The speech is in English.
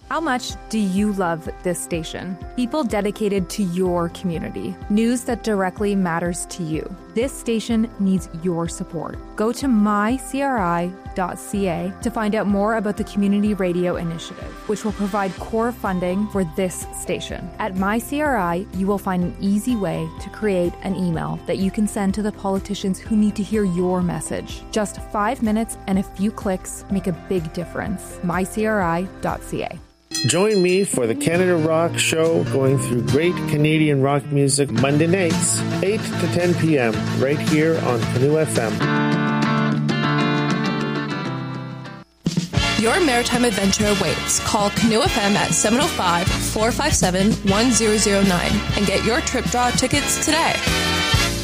How much do you love this station? People dedicated to your community. News that directly matters to you. This station needs your support. Go to mycri.ca to find out more about the Community Radio Initiative, which will provide core funding for this station. At MyCRI, you will find an easy way to create an email that you can send to the politicians who need to hear your message. Just 5 minutes and a few clicks make a big difference. mycri.ca. Join me for the Canada Rock Show, going through great Canadian rock music Monday nights, 8 to 10 p.m., right here on Canoe FM. Your maritime adventure awaits. Call Canoe FM at 705-457-1009 and get your trip draw tickets today.